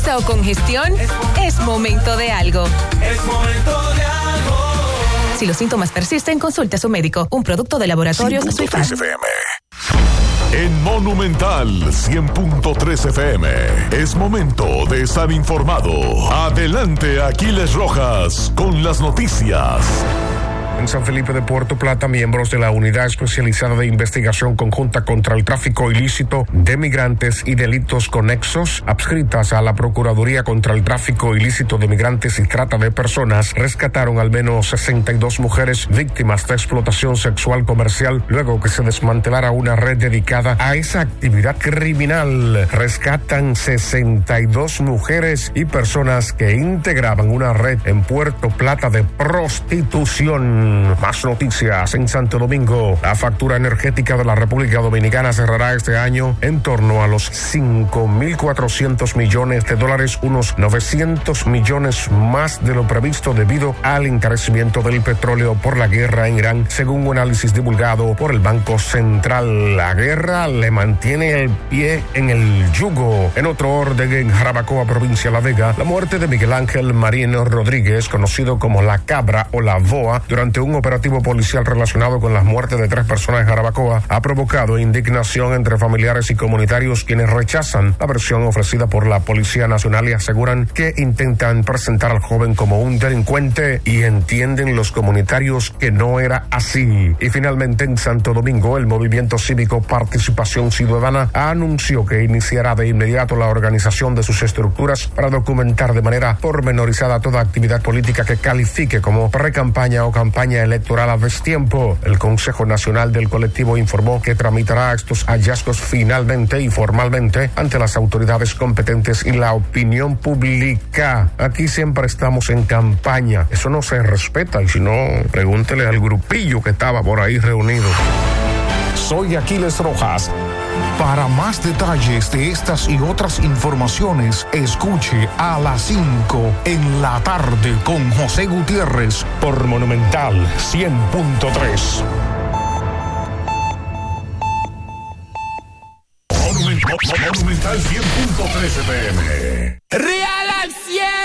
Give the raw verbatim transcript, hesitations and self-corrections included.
o congestión, es momento de algo. Es momento de algo. Si los síntomas persisten, consulte a su médico. Un producto de Laboratorios Suifar. En Monumental cien punto tres F M es momento de estar informado. Adelante, Aquiles Rojas, con las noticias. En San Felipe de Puerto Plata, miembros de la Unidad Especializada de Investigación Conjunta contra el Tráfico Ilícito de Migrantes y Delitos Conexos, adscritas a la Procuraduría contra el Tráfico Ilícito de Migrantes y Trata de Personas, rescataron al menos sesenta y dos mujeres víctimas de explotación sexual comercial luego que se desmantelara una red dedicada a esa actividad criminal. Rescatan sesenta y dos mujeres y personas que integraban una red en Puerto Plata de prostitución. Más noticias en Santo Domingo. La factura energética de la República Dominicana cerrará este año en torno a los cinco mil cuatrocientos millones de dólares, unos novecientos millones más de lo previsto debido al encarecimiento del petróleo por la guerra en Irán, según un análisis divulgado por el Banco Central. La guerra le mantiene el pie en el yugo. En otro orden, en Jarabacoa, provincia de La Vega, la muerte de Miguel Ángel Marino Rodríguez, conocido como La Cabra o La Boa, durante un operativo policial relacionado con las muertes de tres personas en Jarabacoa, ha provocado indignación entre familiares y comunitarios, quienes rechazan la versión ofrecida por la Policía Nacional y aseguran que intentan presentar al joven como un delincuente, y entienden los comunitarios que no era así. Y finalmente, en Santo Domingo, el movimiento cívico Participación Ciudadana anunció que iniciará de inmediato la organización de sus estructuras para documentar de manera pormenorizada toda actividad política que califique como pre-campaña o campaña electoral a destiempo. El Consejo Nacional del Colectivo informó que tramitará estos hallazgos finalmente y formalmente ante las autoridades competentes y la opinión pública. Aquí siempre estamos en campaña. Eso no se respeta, y si no, pregúntele al grupillo que estaba por ahí reunido. Soy Aquiles Rojas. Para más detalles de estas y otras informaciones, escuche a las cinco en la tarde con José Gutiérrez por Monumental cien punto tres. Monumental cien punto tres F M. Real.